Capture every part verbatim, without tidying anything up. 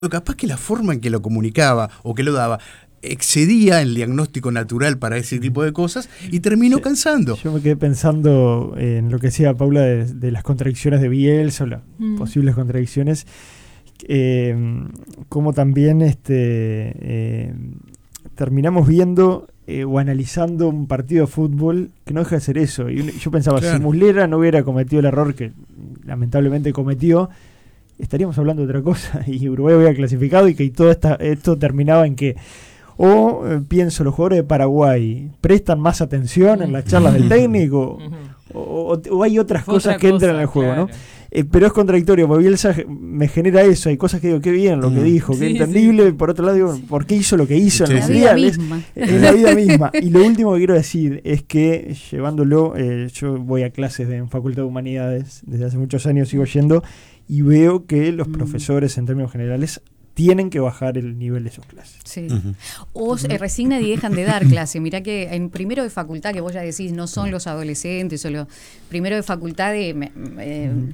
capaz que la forma en que lo comunicaba o que lo daba excedía el diagnóstico natural para ese tipo de cosas y terminó sí, cansando. Yo me quedé pensando en lo que decía Paula de, de las contradicciones de Bielsa, o las mm. posibles contradicciones, eh, como también este, eh, terminamos viendo eh, o analizando un partido de fútbol que no deja de ser eso. Y yo pensaba, claro. si Muslera no hubiera cometido el error que lamentablemente cometió, estaríamos hablando de otra cosa y Uruguay hubiera clasificado y que todo esta, esto terminaba en que o eh, pienso los jugadores de Paraguay prestan más atención en las charlas del técnico o, o, o hay otras Otra cosas que cosa, entran en el juego, claro. ¿no? Eh, pero es contradictorio, porque Bielsa me genera eso, hay cosas que digo, qué bien lo que dijo, sí, qué entendible, sí. por otro lado digo, ¿por qué hizo lo que hizo sí, en los sí. mundiales? Es la vida misma. Y lo último que quiero decir es que llevándolo, eh, yo voy a clases de, en Facultad de Humanidades, desde hace muchos años sigo yendo, y veo que los mm. profesores en términos generales tienen que bajar el nivel de sus clases. Sí. Uh-huh. O se resignan y dejan de dar clase. Mirá que en primero de facultad, que vos ya decís, no son los adolescentes, o los primero de facultad de... Eh, uh-huh.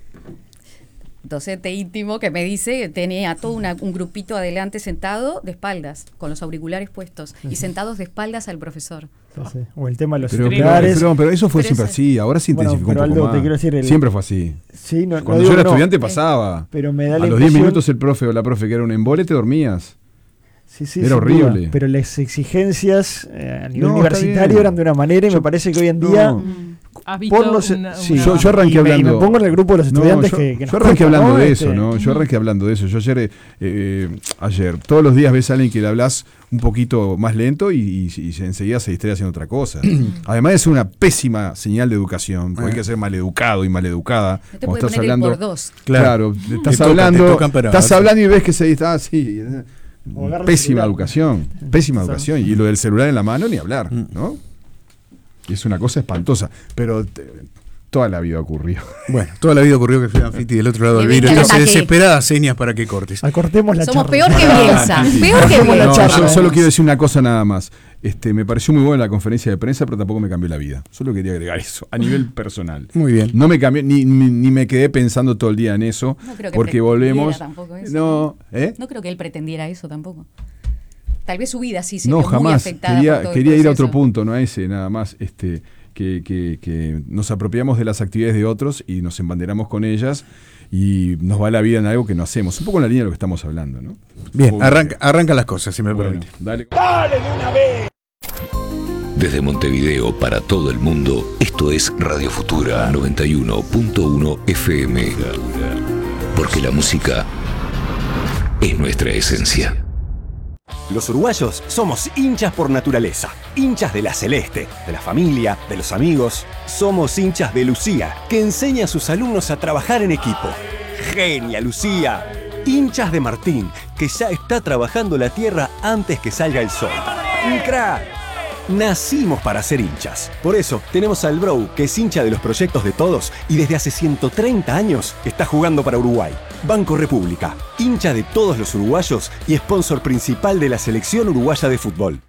docente íntimo que me dice, tenía todo una, un grupito adelante sentado de espaldas, con los auriculares puestos, sí. y sentados de espaldas al profesor. Sí, sí. O el tema de los pero, celulares. Pero, pero, pero eso fue pero siempre ese... así, ahora se intensificó bueno, un poco Aldo, más. Te quiero decir, el... Siempre fue así. Sí, no, Cuando no yo digo, era no, estudiante pasaba. Pero me da la a los diez minutos el profe o la profe que era un embole te dormías. Sí, sí, era horrible. Duda, pero las exigencias eh, a nivel no, universitario eran de una manera y yo, me parece que hoy en día... No. Por los, una, sí, una... Yo, yo arranqué y hablando. Me, y me pongo en el grupo de los estudiantes no, yo, que, que yo arranqué hablando de este... eso, ¿no? Yo arranqué hablando de eso. Yo ayer, eh, ayer, todos los días ves a alguien que le hablas un poquito más lento y, y, y enseguida se distrae haciendo otra cosa. Además es una pésima señal de educación, porque hay que ser maleducado y maleducada. No te puedes poner hablando, por dos. Claro, claro estás te hablando, tocan, tocan, pero, estás hablando y ves que se distrae así. Pésima educación, pésima educación. Y lo del celular en la mano ni hablar, ¿no? Es una cosa espantosa, pero te, toda la vida ocurrió. Bueno, toda la vida ocurrió que Fran Fitti del otro lado del vidrio te hace desesperadas señas para que cortes. Acortemos la Somos charla. peor que Bielsa, peor que Bielsa. No, yo solo quiero decir una cosa nada más. Este, me pareció muy buena la conferencia de prensa, pero tampoco me cambió la vida. Solo quería agregar eso, a nivel personal. Muy bien. No me cambió, ni, ni, ni me quedé pensando todo el día en eso, no creo que porque volvemos. Eso, no, ¿eh? no creo que él pretendiera eso tampoco. Tal vez su vida sí se no, vio muy jamás. afectada. Quería, por todo quería el ir a otro punto, no a ese, nada más. Este, que, que, que nos apropiamos de las actividades de otros y nos embanderamos con ellas y nos va la vida en algo que no hacemos. Un poco en la línea de lo que estamos hablando, ¿no? Bien, arranca, arranca las cosas, si me bueno, permite. Dale. ¡Dale de una vez! Desde Montevideo para todo el mundo, esto es Radio Futura noventa y uno punto uno F M. Porque la música es nuestra esencia. Los uruguayos somos hinchas por naturaleza, hinchas de la celeste, de la familia, de los amigos. Somos hinchas de Lucía, que enseña a sus alumnos a trabajar en equipo. ¡Genia, Lucía! Hinchas de Martín, que ya está trabajando la tierra antes que salga el sol. ¡Un crack! Nacimos para ser hinchas. Por eso tenemos al Bro, que es hincha de los proyectos de todos y desde hace ciento treinta años está jugando para Uruguay. Banco República, hincha de todos los uruguayos y sponsor principal de la selección uruguaya de fútbol.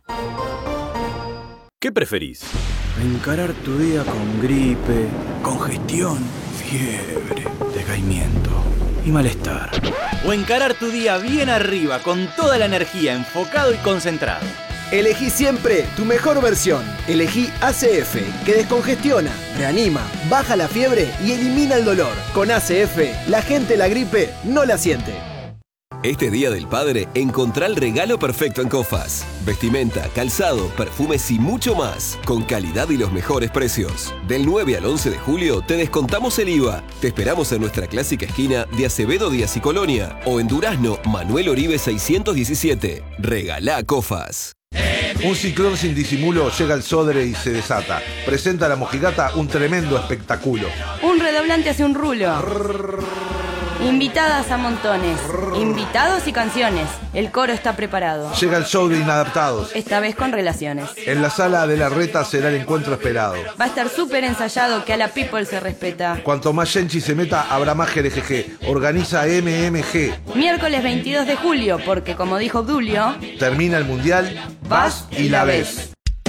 ¿Qué preferís? Encarar tu día con gripe, congestión, fiebre, decaimiento y malestar. ¿O encarar tu día bien arriba, con toda la energía, enfocado y concentrado? Elegí siempre tu mejor versión. Elegí A C F, que descongestiona, reanima, baja la fiebre y elimina el dolor. Con A C F, la gente la gripe no la siente. Este Día del Padre, encontrá el regalo perfecto en Cofas. Vestimenta, calzado, perfumes y mucho más, con calidad y los mejores precios. Del nueve al once de julio te descontamos el I V A. Te esperamos en nuestra clásica esquina de Acevedo Díaz y Colonia o en Durazno, Manuel Oribe seiscientos diecisiete. Regalá Cofas. Un ciclón sin disimulo llega al Sodre y se desata. Presenta a la mojigata un tremendo espectáculo. Un redoblante hace un rulo. Invitadas a montones. Invitados y canciones. El coro está preparado. Llega el show de Inadaptados. Esta vez con relaciones. En la sala de la Reta será el encuentro esperado. Va a estar súper ensayado, que a la people se respeta. Cuanto más Genchi se meta, habrá más Jerejeje. Organiza M M G. Miércoles veintidós de julio, porque como dijo Obdulio, termina el mundial, vas y la ves.